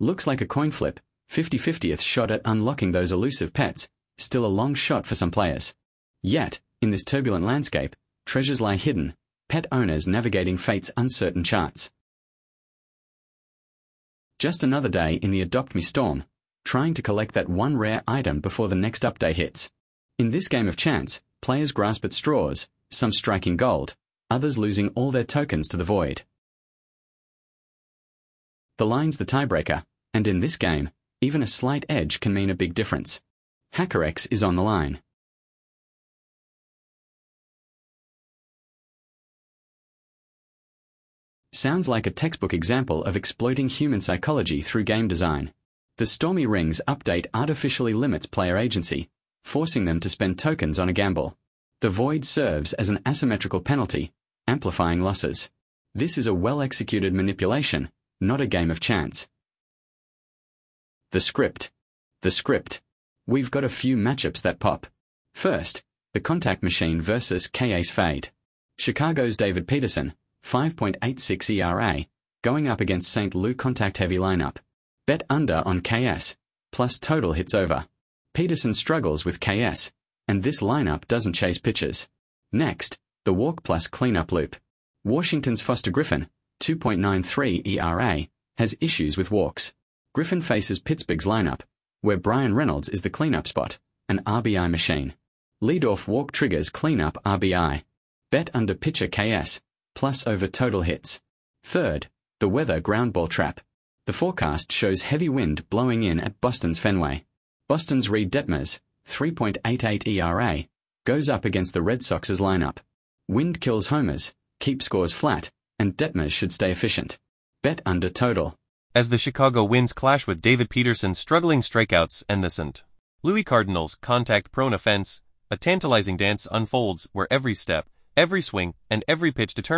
Looks like a coin flip, 50-50th shot at unlocking those elusive pets, still a long shot for some players. Yet, in this turbulent landscape, treasures lie hidden, pet owners navigating fate's uncertain charts. Just another day in the Adopt Me storm, trying to collect that one rare item before the next update hits. In this game of chance, players grasp at straws, some striking gold, others losing all their tokens to the void. The line's the tiebreaker, and in this game, even a slight edge can mean a big difference. HackerX is on the line. Sounds like a textbook example of exploiting human psychology through game design. The Stormy Rings update artificially limits player agency, forcing them to spend tokens on a gamble. The void serves as an asymmetrical penalty, amplifying losses. This is a well-executed manipulation, not a game of chance. The script. We've got a few matchups that pop. First, the Contact Machine versus K-Ace Fade. Chicago's David Peterson, 5.86 ERA, going up against St. Louis contact-heavy lineup. Bet under on KS, plus total hits over. Peterson struggles with KS, and this lineup doesn't chase pitches. Next, the Walk plus Cleanup Loop. Washington's Foster Griffin, 2.93 ERA, has issues with walks. Griffin faces Pittsburgh's lineup, where Brian Reynolds is the cleanup spot, an RBI machine. Leadoff walk triggers cleanup RBI. Bet under pitcher KS, plus over total hits. Third, the Weather ground ball trap. The forecast shows heavy wind blowing in at Boston's Fenway. Boston's Reed Detmers, 3.88 ERA, goes up against the Red Sox's lineup. Wind kills homers, keep scores flat, and Detmers should stay efficient. Bet under total. As the Chicago Winds clash with David Peterson's struggling strikeouts and the St. Louis Cardinals' contact-prone offense, a tantalizing dance unfolds where every step, every swing, and every pitch determines